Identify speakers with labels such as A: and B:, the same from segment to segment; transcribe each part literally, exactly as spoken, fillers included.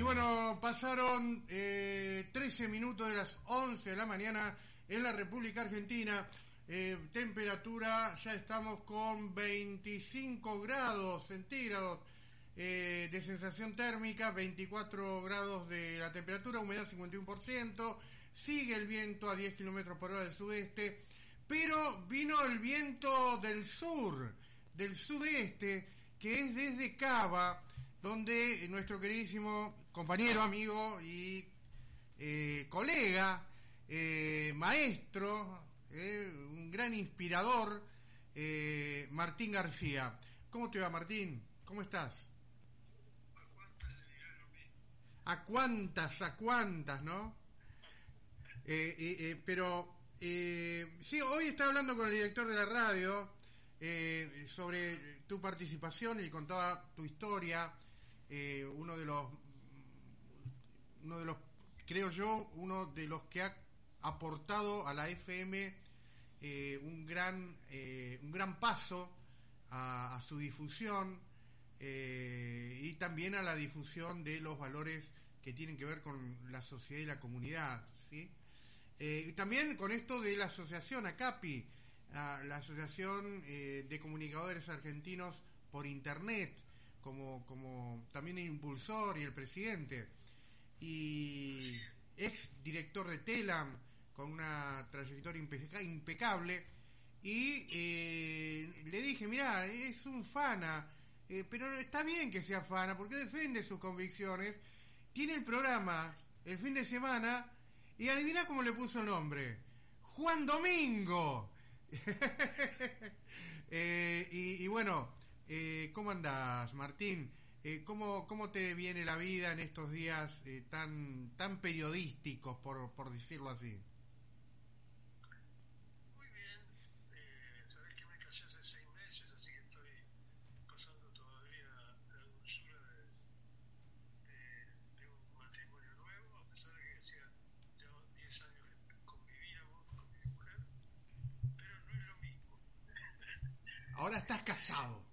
A: bueno, pasaron eh, trece minutos de las once de la mañana en la República Argentina. Eh, temperatura, ya estamos con veinticinco grados centígrados eh, de sensación térmica, veinticuatro grados de la temperatura, humedad cincuenta y uno por ciento. Sigue el viento a diez kilómetros por hora del sudeste, pero vino el viento del sur, del sudeste, que es desde Cava, donde nuestro queridísimo compañero, amigo y eh, colega, eh, maestro, eh, un gran inspirador, eh, Martín García. ¿Cómo te va, Martín? ¿Cómo estás? A cuántas, a cuántas, ¿no? Eh, eh, eh, pero, eh, sí, hoy estaba hablando con el director de la radio eh, sobre tu participación y con toda tu historia. Eh, uno de los uno de los creo yo uno de los que ha aportado a la F M eh, un gran eh, un gran paso a, a su difusión eh, y también a la difusión de los valores que tienen que ver con la sociedad y la comunidad, ¿sí? Eh, y también con esto de la asociación ACAPI, a la Asociación eh, de Comunicadores Argentinos por Internet, como como también el impulsor y el presidente, y ex director de TELAM con una trayectoria impeca- impecable, y eh, le dije, mirá, es un fana, eh, pero está bien que sea fana porque defiende sus convicciones, tiene el programa el fin de semana y adivina cómo le puso el nombre: Juan Domingo. eh, y, y bueno, Eh, ¿cómo andás, Martín? Eh, ¿cómo, ¿Cómo te viene la vida en estos días eh, tan tan periodísticos, por, por decirlo así?
B: Muy bien. Eh, sabés que me casé hace seis meses, así que estoy pasando todavía la dulzura de, de, de un matrimonio nuevo, a pesar de que hacía ya diez años que convivíamos con mi mujer, pero no es lo mismo.
A: Ahora estás casado.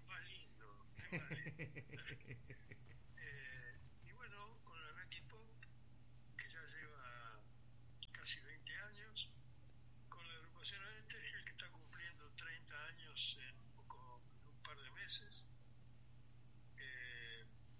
B: eh, y bueno, con la Naki Pop, que ya lleva casi veinte años, con la agrupación Enter, que está cumpliendo treinta años en, poco, en un par de meses, eh,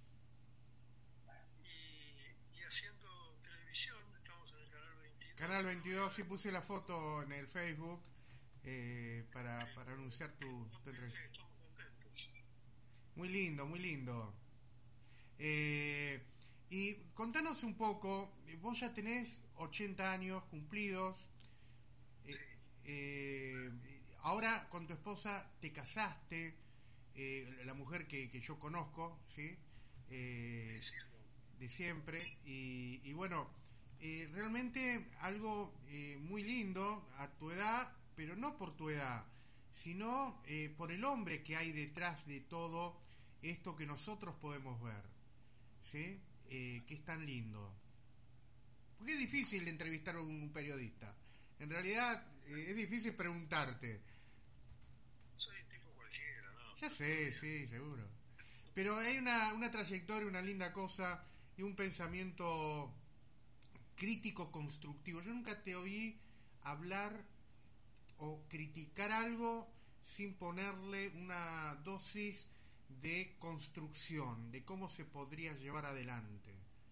B: y, y haciendo televisión. Estamos en el canal veintidós.
A: Canal veintidós, sí, puse la foto en el Facebook eh, para, para anunciar tu, tu entrevista. Muy lindo, muy lindo. Eh, y contanos un poco, vos ya tenés ochenta años cumplidos, eh, eh, ahora con tu esposa te casaste, eh, la mujer que, que yo conozco, ¿sí? Eh, de siempre, y, y bueno, eh, realmente algo eh, muy lindo a tu edad, pero no por tu edad, sino eh, por el hombre que hay detrás de todo esto que nosotros podemos ver, ¿sí? Eh, que es tan lindo. Porque es difícil entrevistar a un periodista. En realidad eh, es difícil preguntarte.
B: Soy tipo cualquiera, ¿no?
A: Ya sé, sí, seguro. Pero hay una, una trayectoria, una linda cosa y un pensamiento crítico constructivo. Yo nunca te oí hablar o criticar algo sin ponerle una dosis de construcción, de cómo se podría llevar adelante.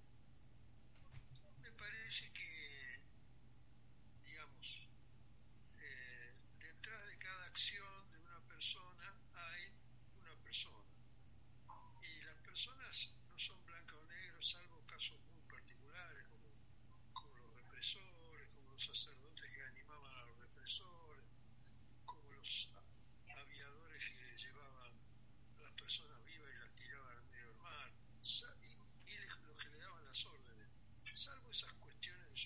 B: Me parece que, digamos, eh, detrás de cada acción de una persona hay una persona, y las personas no son blancas o negras, salvo casos muy particulares como, como los represores, como los sacerdotes que animaban a los represores, como los aviadores que llevaban a las personas vivas y las tiraban al medio del mar, y, y los que le daban las órdenes. Salvo esas cuestiones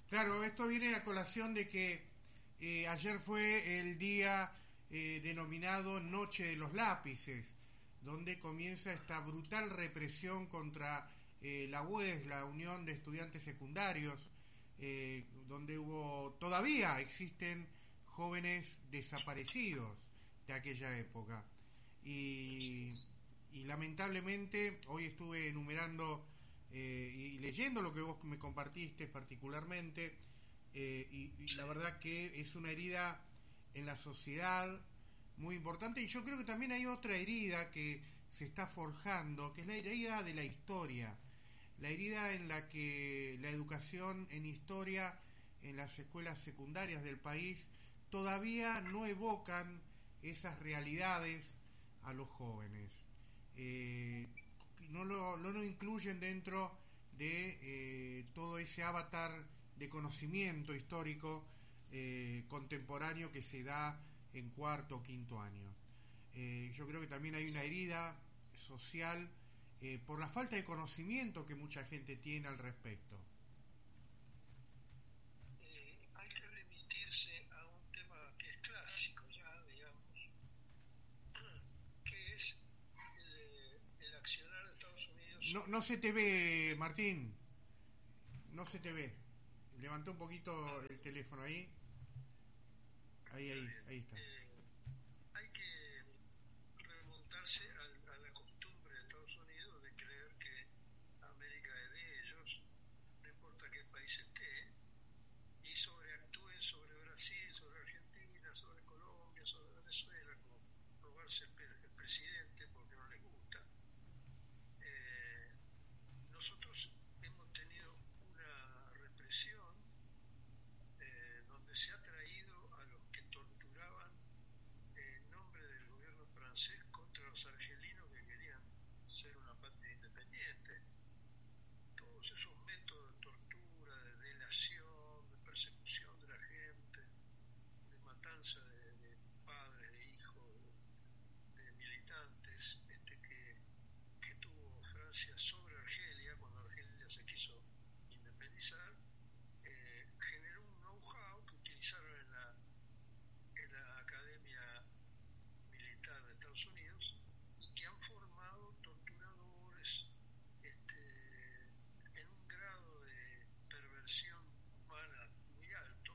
A: Claro, esto viene a colación de que eh, ayer fue el día eh, denominado Noche de los Lápices, donde comienza esta brutal represión contra eh, la U E S, la Unión de Estudiantes Secundarios, eh, donde hubo, todavía existen jóvenes desaparecidos de aquella época. Y, y lamentablemente hoy estuve enumerando eh, y leyendo lo que vos me compartiste particularmente, eh, y, y la verdad que es una herida en la sociedad muy importante, y yo creo que también hay otra herida que se está forjando, que es la herida de la historia, la herida en la que la educación en historia en las escuelas secundarias del país todavía no evocan esas realidades a los jóvenes. Eh, no, lo, no lo incluyen dentro de eh, todo ese avatar de conocimiento histórico eh, contemporáneo que se da en cuarto o quinto año. Eh, yo creo que también hay una herida social eh, por la falta de conocimiento que mucha gente tiene al respecto.
B: Eh, hay que remitirse a un tema que es clásico ya, digamos, que es el, el accionar de Estados Unidos.
A: No, no se te ve, Martín. No se te ve. Levanta un poquito el teléfono ahí. Ahí, ahí, ahí está.
B: Eh, hay que remontarse a, a la costumbre de Estados Unidos de creer que América es de ellos, no importa qué país esté, y sobreactúen sobre Brasil, sobre Argentina, sobre Colombia, sobre Venezuela, como robarse el, el presidente porque no les gusta. Eh, nosotros hemos tenido una represión eh, donde se ha traído a los que torturaban en nombre del gobierno francés contra los argelinos que querían ser una patria independiente. Todos esos métodos de tortura, de delación, de persecución de la gente, de matanza de, de padres, de hijos, de, de militantes, este, que, que tuvo Francia sobre Argelia, cuando Argelia se quiso independizar, eh, generó un know-how que utilizaron en la, en la Academia Militar de Estados Unidos y que han formado torturadores este, en un grado de perversión humana muy alto,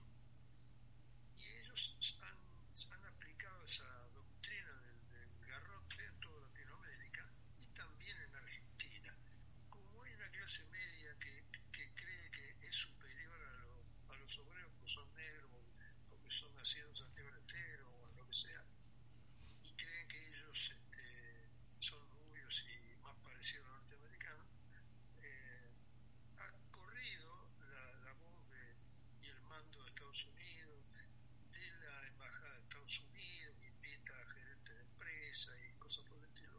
B: y ellos han, han aplicado esa doctrina del, del garrote en toda Latinoamérica y también en Argentina. Como hay una clase media que, que cree que es superior a, lo, a los obreros que son negros o que son nacidos en Santiago del Estero o lo que sea, y creen que ellos este, son rubios y más parecidos a los norteamericanos, eh, ha corrido la, la voz de, y el mando de Estados Unidos, de la embajada de Estados Unidos, que invita a gerentes de empresa y cosas por el estilo,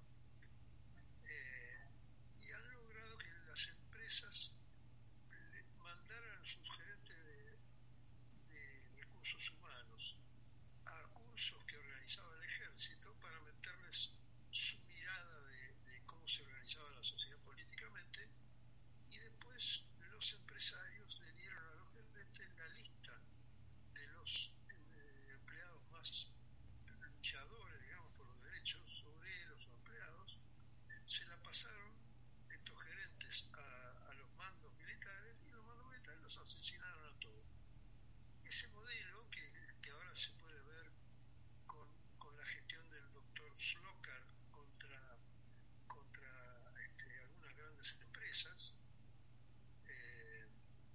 B: eh, y han logrado que las empresas le mandaran a sus gerentes de, de recursos humanos a cursos que organizaba el ejército para meterles su mirada de, de cómo se organizaba la sociedad políticamente, y después los empresarios le dieron a los gerentes la lista de los eh, empleados más luchadores, digamos, por los derechos obreros o empleados. Se la pasaron estos gerentes a, a los mandos militares, y los mandos militares los asesinaron a todos. Ese modelo que, que ahora se puede ver con, con la gestión del doctor Slocar contra, contra este, algunas grandes empresas, eh,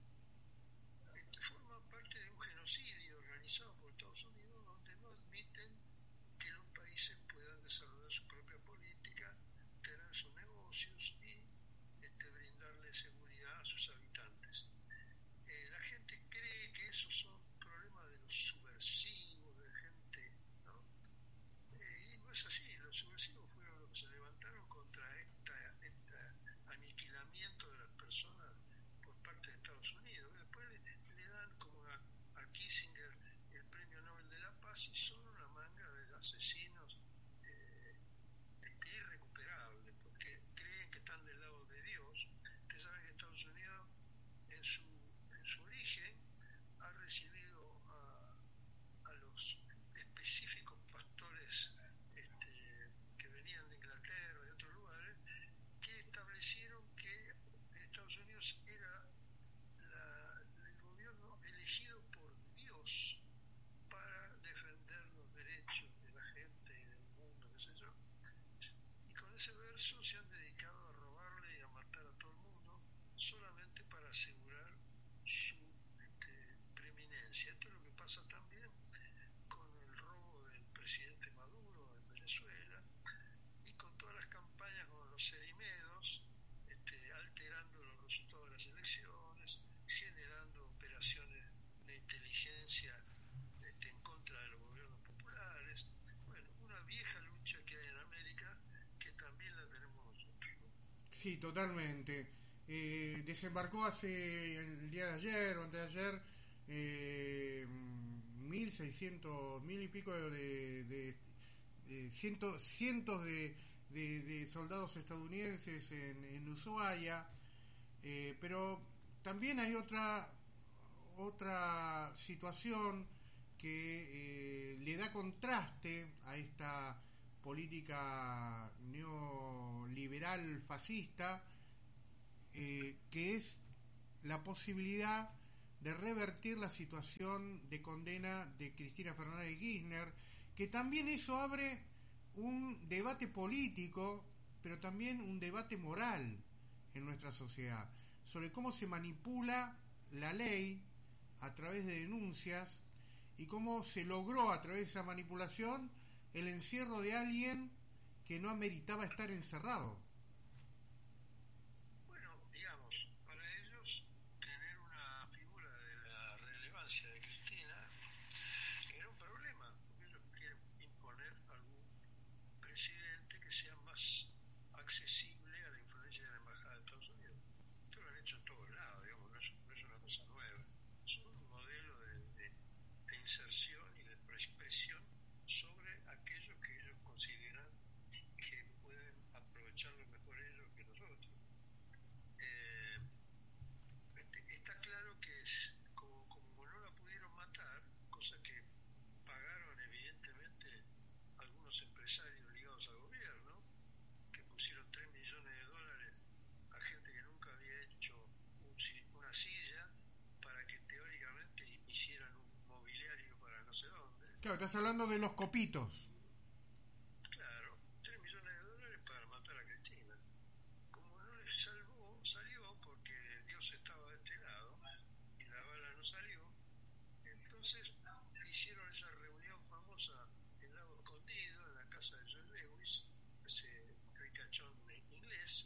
B: este, forma parte de un genocidio organizado por Estados Unidos, donde no admiten que los países puedan desarrollar su propia política, tener sus negocios y este, brindarle seguridad a sus habitantes. Eh, la gente cree que esos son problemas de los subversivos, de gente, ¿no? Eh, y no es así. Los subversivos fueron los que se levantaron contra esta, este aniquilamiento de las personas por parte de Estados Unidos. Después le, le dan como a, a Kissinger el premio Nobel de la Paz, y son una manga de asesinos eh, este, irrecuperables, porque creen que están del lado de Dios. Ustedes saben que Estados Unidos en su, en su origen
A: totalmente. Eh, desembarcó hace el día de ayer o antes de ayer eh, mil seiscientos, mil y pico de, de, de cientos, cientos de, de, de soldados estadounidenses en, en Ushuaia, eh, pero también hay otra otra situación que eh, le da contraste a esta política neoliberal fascista, eh, que es la posibilidad de revertir la situación de condena de Cristina Fernández de Kirchner, que también eso abre un debate político, pero también un debate moral en nuestra sociedad, sobre cómo se manipula la ley a través de denuncias y cómo se logró a través de esa manipulación el encierro de alguien que no ameritaba estar encerrado.
B: Bueno, digamos, para ellos tener una figura de la relevancia de Cristina era un problema, porque ellos quieren imponer algún presidente que sea más accesible a la influencia de la Embajada de Estados Unidos. Esto lo han hecho en todos lados, digamos, no es, no es una cosa nueva. Es un modelo de, de, de inserción y de presión sobre aquellos que ellos consideran que pueden aprovecharlo mejor ellos que nosotros. Eh, está claro que es, como, como no la pudieron matar, cosa que pagaron evidentemente algunos empresarios ligados al gobierno, que pusieron tres millones de dólares a gente que nunca había hecho un, una silla para que teóricamente hicieran un mobiliario para no sé dónde.
A: Claro, estás hablando de los copitos.
B: Claro, tres millones de dólares para matar a Cristina. Como no les salvó, salió porque Dios estaba de este lado y la bala no salió, entonces hicieron esa reunión famosa en Lago Escondido, en la casa de John Lewis, ese ricachón inglés.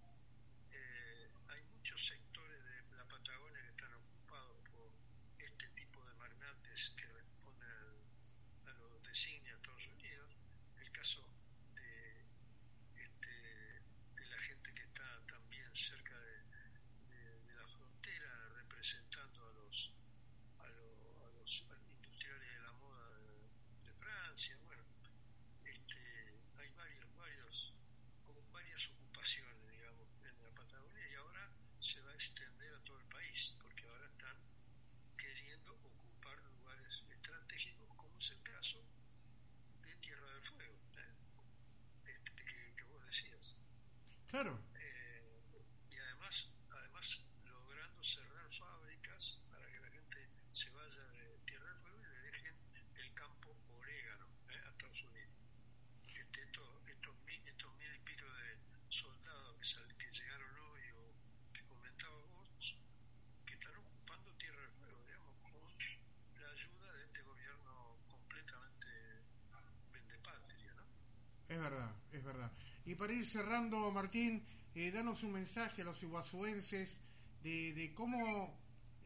B: Eh, hay muchos sectores de la Patagonia que están ocupados por este tipo de magnates que responden al, a los designios de Estados Unidos. El caso de, este, de la gente que está también cerca de, de, de la frontera representando a los a, lo, a los industriales de la moda de, de Francia. Bueno, este, hay varios, varios, como varias ocupaciones, digamos, en la Patagonia, y ahora se va a extender a todo el país, porque ahora están queriendo ocupar lugares estratégicos, como es el caso de Tierra del Fuego, ¿eh? este, que, que vos decías.
A: Claro.
B: Eh, y además, además logrando cerrar fábricas para que la gente se vaya de Tierra del Fuego y le dejen el campo orégano, ¿eh? a Estados Unidos. Este, esto, estos, mil, estos mil y pico de soldados que, sal, que llegaron hoy o que comentabas vos, que están ocupando Tierra del Fuego, digamos, con la ayuda de este gobierno completamente vendepatria, ¿no?
A: Es verdad, es verdad. Y para ir cerrando, Martín, eh, danos un mensaje a los iguazuenses de, de cómo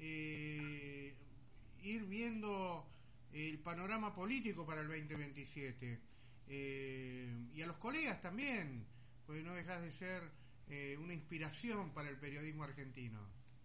A: eh, ir viendo el panorama político para el veinte veintisiete. Eh, y a los colegas también, porque no dejas de ser eh, una inspiración para el periodismo argentino.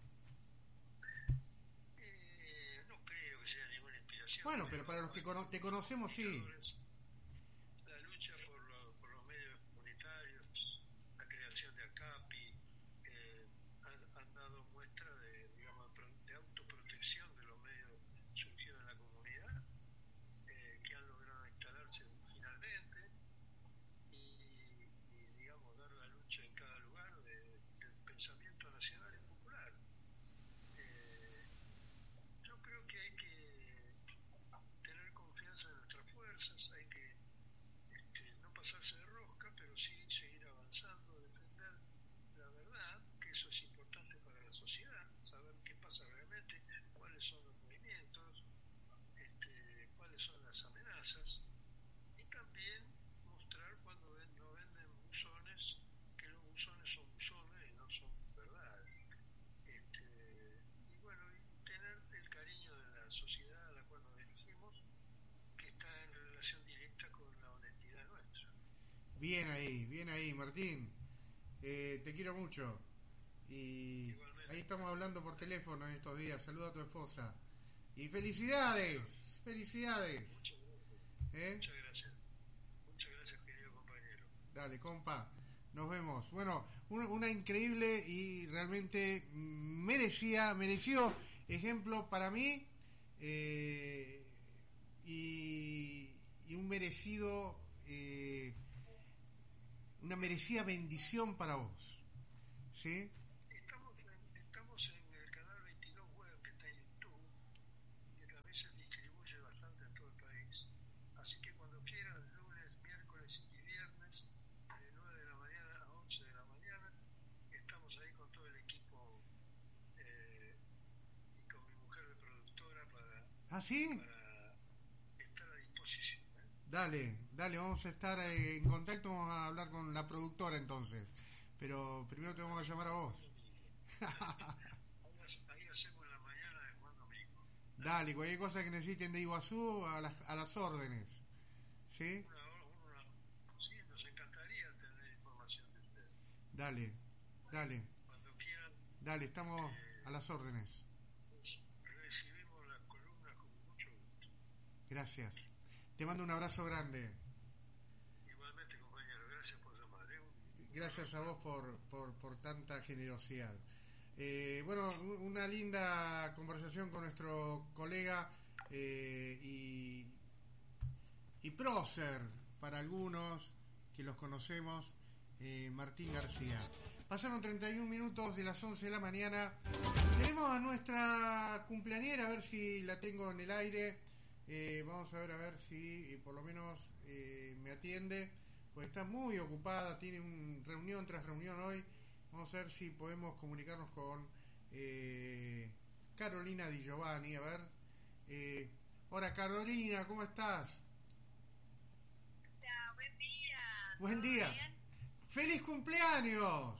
B: Eh, no creo que sea ninguna inspiración.
A: Bueno, pero para los que cono- te conocemos, sí.
B: La lucha por, lo, por los medios comunitarios, la creación de ACAPI, eh, han, han dado muestra de, digamos, de autoprotección de los medios surgidos en la comunidad, eh, que han logrado instalarse finalmente y, y, digamos, dar la lucha en cada lugar de, del pensamiento nacional y popular. Eh, yo creo que hay que tener confianza en nuestras fuerzas, hay que este, no pasarse de rosca, pero sí seguir avanzando, defender la verdad, que eso es importante para la sociedad, saber qué pasa realmente, cuáles son los movimientos, este, cuáles son las amenazas, y también mostrar cuando ven, no venden buzones, que los buzones son buzones y no son verdades. Este, y bueno, y tener el cariño de la sociedad a la cual nos dirigimos, que está en relación directa con la honestidad nuestra.
A: Bien ahí, bien ahí, Martín. Eh, te quiero mucho. Y
B: Igualmente.
A: ahí estamos hablando por teléfono en estos días. Saluda a tu esposa. Y felicidades, felicidades.
B: Muchas gracias.
A: ¿Eh?
B: Muchas gracias. Muchas gracias, querido compañero.
A: Dale, compa. Nos vemos. Bueno, una, una increíble y realmente merecía, merecido ejemplo para mí eh, y, y un merecido, eh, una merecida bendición para vos. ¿Sí?
B: Estamos en, estamos en el canal veintidós web que está en YouTube, que también se distribuye bastante en todo el país. Así que cuando quieran, lunes, miércoles y viernes, de nueve de la mañana a once de la mañana, estamos ahí con todo el equipo eh, y con mi mujer de productora para,
A: ¿Ah, sí?
B: para estar a disposición. ¿eh?
A: Dale, dale, vamos a estar eh, en contacto, vamos a hablar con la productora entonces. Pero primero te vamos a llamar a vos.
B: ahí, ahí hacemos en la mañana de Juan Domingo.
A: Dale, cualquier cosa que necesiten de Iguazú, a las, a las órdenes. ¿Sí?
B: Una, una, sí, nos encantaría tener información de ustedes.
A: Dale, dale,
B: Cuando quieran,
A: dale, estamos
B: eh,
A: a las órdenes.
B: recibimos las columnas con mucho gusto.
A: Gracias. Te mando un abrazo grande.
B: Igualmente, compañero, gracias por llamar. ¿eh? Un,
A: Gracias a vos por, por, por tanta generosidad. Eh, bueno, una linda conversación con nuestro colega eh, y, y prócer para algunos que los conocemos, eh, Martín García. Pasaron treinta y un minutos de las once de la mañana. Tenemos a nuestra cumpleañera, a ver si la tengo en el aire. Eh, vamos a ver, a ver si eh, por lo menos eh, me atiende. Pues está muy ocupada, tiene un reunión tras reunión hoy. Vamos a ver si podemos comunicarnos con eh, Carolina Di Giovanni. A ver. Eh, hola Carolina, ¿cómo estás?
C: Hola, buen día.
A: Buen
C: ¿Todo
A: día.
C: bien?
A: ¡Feliz cumpleaños!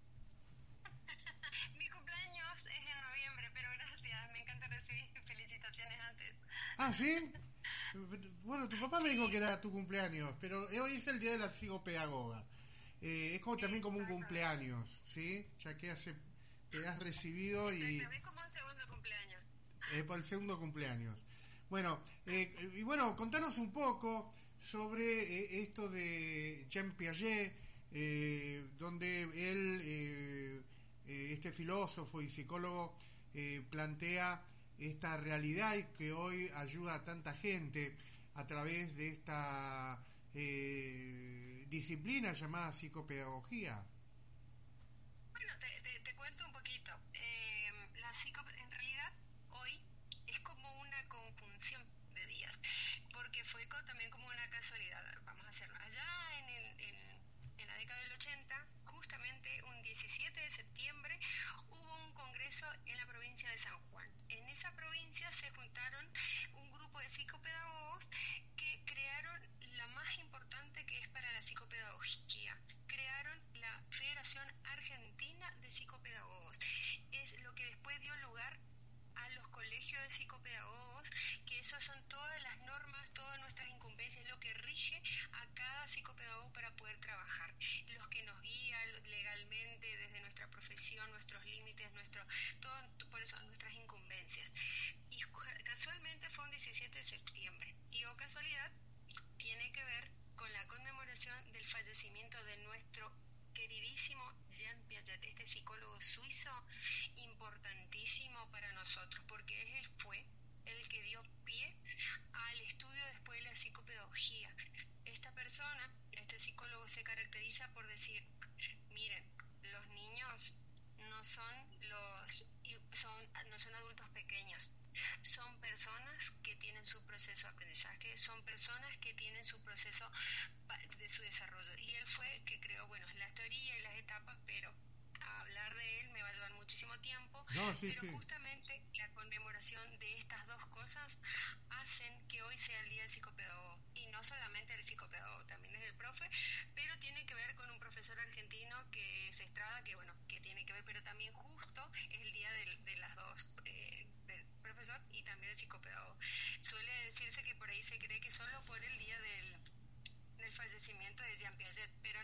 C: Mi cumpleaños es en noviembre, pero gracias. Me encanta recibir felicitaciones antes.
A: ¿Ah, sí? Bueno, tu papá me dijo que era tu cumpleaños, pero hoy es el día de la psicopedagoga. Eh, es como también como un cumpleaños, ¿sí? Ya que hace, te has recibido y
C: Exacto, es como un segundo cumpleaños.
A: es por el segundo cumpleaños. Bueno, eh, y bueno, contanos un poco sobre eh, esto de Jean Piaget, eh, donde él, eh, eh, este filósofo y psicólogo, eh, plantea esta realidad que hoy ayuda a tanta gente a través de esta eh, disciplina llamada psicopedagogía.
C: Bueno, te, te, te cuento un poquito. Eh, la psico, en realidad, hoy es como una conjunción de días, porque fue co- también como una casualidad. Vamos a hacerlo. Allá en, el, en, en la década del ochenta, justamente un diecisiete de septiembre, hubo un congreso en la provincia de San Juan. En esa provincia se juntaron un grupo de psicopedagogos que crearon la más importante que es para la psicopedagogía. Crearon la Federación Argentina de Psicopedagogos. Es lo que después dio lugar a los colegios de psicopedagogos, que esas son todas las normas, todas nuestras incumbencias, lo que rige a cada psicopedagogo para poder trabajar, los que nos guía legalmente desde nuestra profesión, nuestros límites, nuestro, todo, por eso nuestras incumbencias. Y casualmente fue un diecisiete de septiembre, y o casualidad tiene que ver con la conmemoración del fallecimiento de nuestro queridísimo Jean Piaget, este psicólogo suizo importantísimo para nosotros, porque él fue el que dio pie al estudio después de la psicopedagogía. Esta persona, este psicólogo, se caracteriza por decir, miren, los niños no son los son no son adultos pequeños, son personas que tienen su proceso de aprendizaje, son personas que tienen su proceso de su desarrollo, y él fue el que creó, bueno, las teorías y las etapas, pero a hablar de él me va a llevar muchísimo tiempo.
A: No, sí,
C: pero
A: sí.
C: justamente la conmemoración de estas dos cosas hacen que hoy sea el día del psicopedagogo, y no solamente el psicopedagogo, también es el profe, pero tiene que ver con un profesor argentino que es Estrada, que bueno, que tiene que ver, pero también justo es el día de, de las dos, eh, del profesor y también del psicopedagogo. Suele decirse que por ahí se cree que solo por el día del del fallecimiento de Jean Piaget, pero no, esta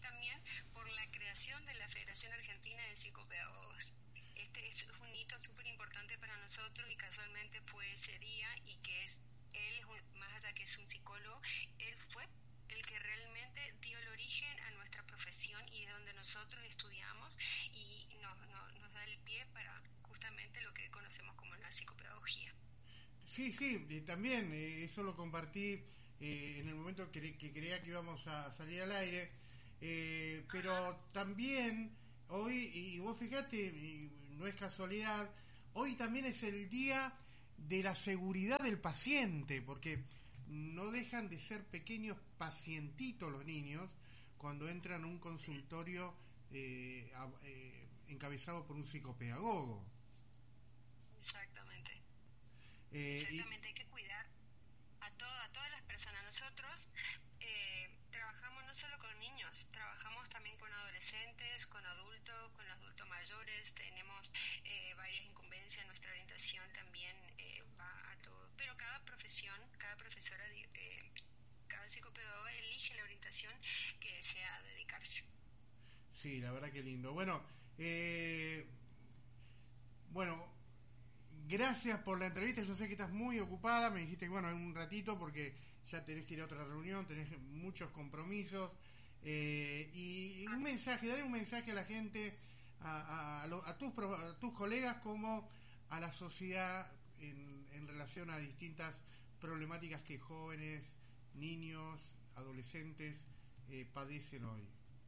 C: también por la creación de la Federación Argentina de Psicopedagogos. Este es un hito súper importante para nosotros y casualmente fue ese día y que es él, más allá que es un psicólogo, él fue el que realmente dio el origen a nuestra profesión y es donde nosotros estudiamos y nos, nos, nos da el pie para justamente lo que conocemos como la psicopedagogía.
A: Sí, sí, eh, también eh, eso lo compartí eh, en el momento que, que creía que íbamos a salir al aire, eh, pero Ajá. También hoy, y vos fijate, y no es casualidad, hoy también es el día de la seguridad del paciente, porque no dejan de ser pequeños pacientitos los niños cuando entran a un consultorio eh, a, eh, encabezado por un psicopedagogo.
C: Exactamente.
A: Eh,
C: Exactamente, hay que cuidar a, todo, a todas las personas. Nosotros eh, trabajamos no solo con niños, trabajamos también con adolescentes, con adultos, con adultos mayores, tenemos eh, varias incumbencias, nuestra orientación también eh, va a todo, pero cada profesión, cada profesora, eh, cada psicopedagogo elige la orientación que desea dedicarse.
A: Sí, la verdad que lindo. Bueno, eh, bueno, gracias por la entrevista. Yo sé que estás muy ocupada. Me dijiste que, bueno, en un ratito porque ya tenés que ir a otra reunión, tenés muchos compromisos. Eh, y, y un mensaje, dale un mensaje a la gente, a, a, a, lo, a, tus, a tus colegas como a la sociedad en, en relación a distintas problemáticas que jóvenes, niños, adolescentes eh, padecen hoy.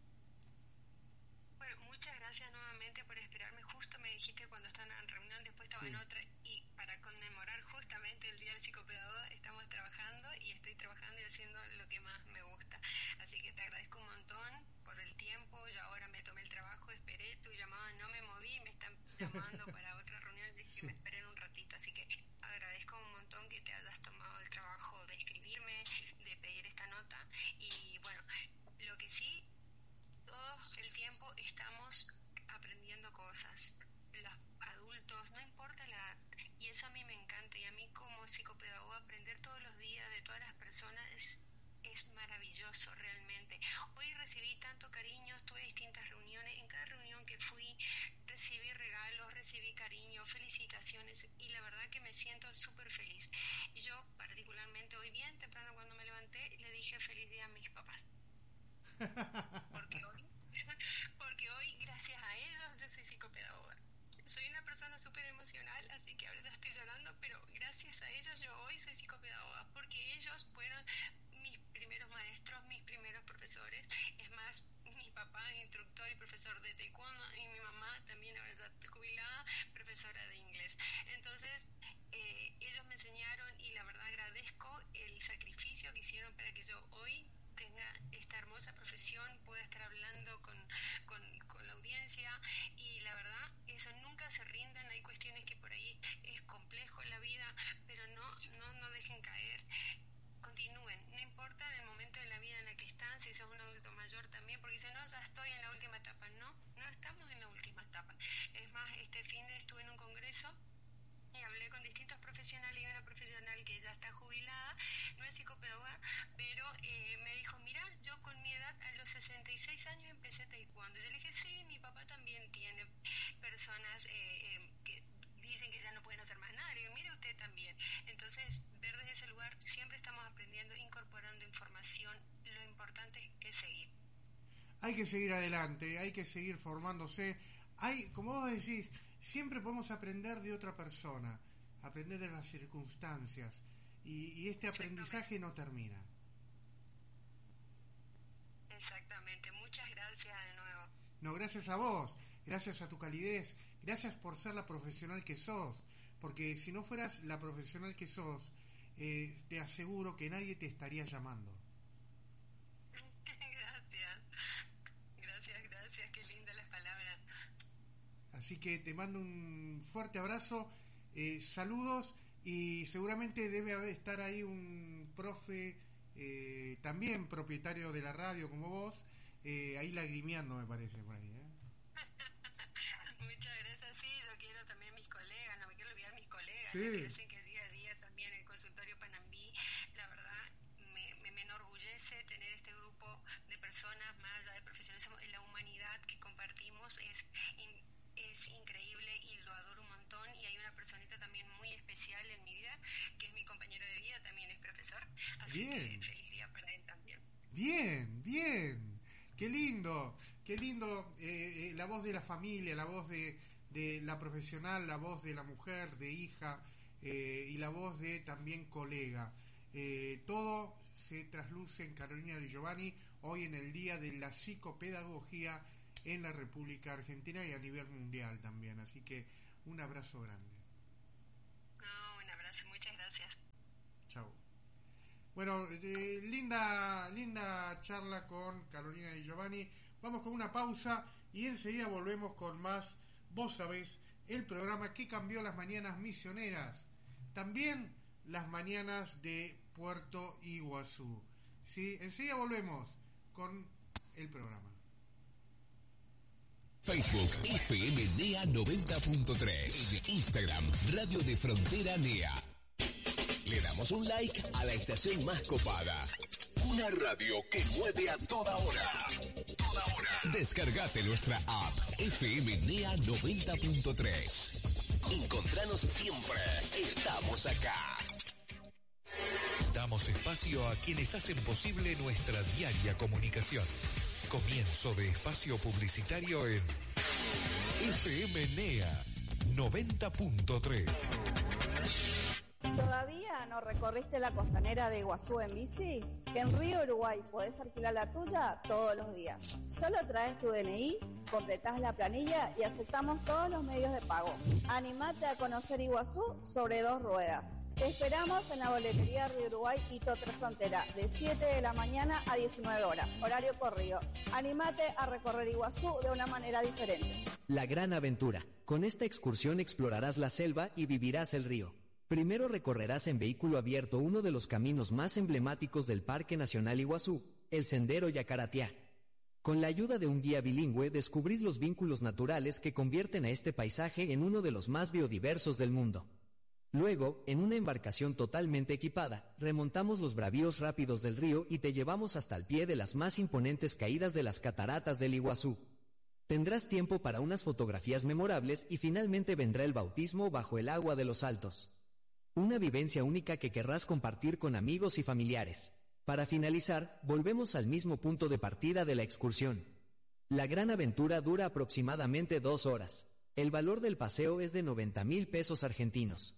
C: Bueno, muchas gracias nuevamente por esperarme. Justo me dijiste cuando estaba en reunión, después estaba sí. en otra, y para conmemorar justamente el Día del Psicopedagogo estamos trabajando y estoy trabajando y haciendo lo que más me gusta. Así que te agradezco un montón por el tiempo. Yo ahora me tomé el trabajo, esperé tu llamada, no me moví, me están llamando para otra reunión, dije sí. que me esperen un ratito. Así que agradezco un montón que te hayas tomado el trabajo de escribirme, de pedir esta nota. Y bueno, lo que sí, todo el tiempo estamos aprendiendo cosas. Los adultos, no importa la edad, y eso a mí me encanta, y a mí como psicopedagoga aprender todos los días de todas las personas es, es maravilloso realmente. Hoy recibí tanto cariño, tuve distintas reuniones, en cada reunión que fui recibí regalos, recibí cariño, felicitaciones, y la verdad que me siento súper feliz. Y yo particularmente hoy bien temprano cuando me levanté le dije feliz día a mis papás. Porque hoy, porque hoy, gracias a ellos, yo soy psicopedagoga. Soy una persona súper emocional, así que ahora estoy llorando, pero gracias a ellos yo hoy soy psicopedagoga, porque ellos fueron mis primeros maestros, mis primeros profesores. Es más, mi papá instructor y profesor de taekwondo, y mi mamá también ahora ya jubilada, profesora de inglés. Entonces, eh, ellos me enseñaron y la verdad agradezco el sacrificio que hicieron para que yo hoy tenga esta hermosa profesión, pueda estar hablando con, con, con la audiencia, y la verdad, eso nunca se rindan. Hay cuestiones que por ahí es complejo en la vida, pero no, no, no dejen caer, continúen, no importa el momento de la vida en el que están, si sos un adulto mayor también, porque dicen, no, ya estoy en la última etapa. No, no estamos en la última etapa. Es más, este fin de estuve en un congreso y hablé con distintos profesionales, y una profesional que ya está jubilada, no es psicopedagoga, pero eh, me dijo, mira, yo con mi edad, a los sesenta y seis años empecé taekwondo. Yo le dije, sí, mi papá también tiene personas eh, eh, que dicen que ya no pueden hacer más nada. Le digo, mire usted también. Entonces, ver desde ese lugar, siempre estamos aprendiendo, incorporando información. Lo importante es seguir.
A: Hay que seguir adelante, hay que seguir formándose. Hay, como vos decís, siempre podemos aprender de otra persona, aprender de las circunstancias, y, y este aprendizaje no termina.
C: Exactamente, muchas gracias de nuevo.
A: No, gracias a vos, gracias a tu calidez, gracias por ser la profesional que sos, porque si no fueras la profesional que sos, eh, te aseguro que nadie te estaría llamando.
C: Gracias, gracias, gracias, qué lindas las palabras.
A: Así que te mando un fuerte abrazo, eh, saludos, y seguramente debe haber, estar ahí un profe, eh, también propietario de la radio como vos, eh, ahí lagrimeando, me parece, por ahí, ¿eh?
C: Muchas gracias, sí, yo quiero también mis colegas, no me quiero olvidar mis colegas,
A: sí.
C: que hacen que día a día también el consultorio Panambí, la verdad, me, me, me enorgullece tener este grupo de personas personas, más allá de profesionales, la humanidad que compartimos es, es increíble y lo adoro un montón. Y hay una personita también muy especial en mi vida, que es mi compañero de vida, también es profesor, así
A: Bien.
C: que feliz día para él también.
A: Bien, bien, qué lindo, qué lindo, eh, eh, la voz de la familia, la voz de, de la profesional, la voz de la mujer, de hija, eh, y la voz de también colega. Eh, todo se trasluce en Carolina Di Giovanni, hoy en el Día de la Psicopedagogía en la República Argentina y a nivel mundial también, así que un abrazo grande.
C: No, un abrazo, muchas gracias.
A: Chao. Bueno, eh, linda, linda charla con Carolina Di Giovanni. Vamos con una pausa y enseguida volvemos con más Vos Sabés, el programa que cambió las mañanas misioneras, también las mañanas de Puerto Iguazú. ¿Sí? Enseguida volvemos con el programa.
D: Facebook F M NEA noventa punto tres. En Instagram Radio de Frontera NEA. Le damos un like a la estación más copada. Una radio que mueve a toda hora. Toda hora. Descargate nuestra app F M NEA noventa punto tres. Encontranos siempre. Estamos acá. Damos espacio a quienes hacen posible nuestra diaria comunicación. Comienzo de espacio publicitario en F M NEA noventa punto tres.
E: ¿Todavía no recorriste la costanera de Iguazú en bici? En Río Uruguay podés alquilar la tuya todos los días. Solo traes tu D N I, completás la planilla y aceptamos todos los medios de pago. Animate a conocer Iguazú sobre dos ruedas. Te esperamos en la boletería Río Uruguay y Tres Frontera de siete de la mañana a diecinueve horas, horario corrido. Animate a recorrer Iguazú de una manera diferente.
F: La gran aventura. Con esta excursión explorarás la selva y vivirás el río. Primero recorrerás en vehículo abierto uno de los caminos más emblemáticos del Parque Nacional Iguazú, el Sendero Yacaratiá. Con la ayuda de un guía bilingüe descubrís los vínculos naturales que convierten a este paisaje en uno de los más biodiversos del mundo. Luego, en una embarcación totalmente equipada, remontamos los bravíos rápidos del río y te llevamos hasta el pie de las más imponentes caídas de las cataratas del Iguazú. Tendrás tiempo para unas fotografías memorables y finalmente vendrá el bautismo bajo el agua de los Altos. Una vivencia única que querrás compartir con amigos y familiares. Para finalizar, volvemos al mismo punto de partida de la excursión. La gran aventura dura aproximadamente dos horas. El valor del paseo es de noventa mil pesos argentinos.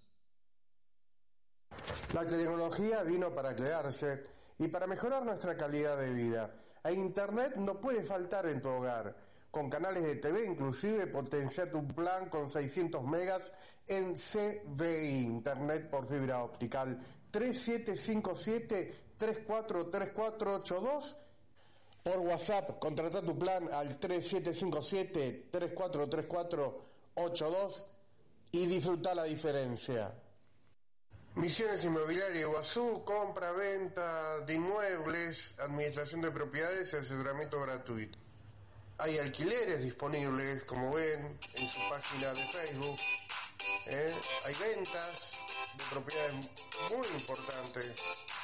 G: La tecnología vino para quedarse y para mejorar nuestra calidad de vida. E Internet no puede faltar en tu hogar. Con canales de T V, inclusive, potencia tu plan con seiscientos megas en C V I, Internet por fibra optical. tres siete cinco siete, tres cuatro tres cuatro ocho dos. Por WhatsApp, contrata tu plan al tres siete cinco siete, tres cuatro tres cuatro ocho dos y disfruta la diferencia. Misiones Inmobiliaria Iguazú, compra, venta de inmuebles, administración de propiedades y asesoramiento gratuito. Hay alquileres disponibles, como ven, en su página de Facebook. ¿eh? Hay ventas de propiedades muy importantes.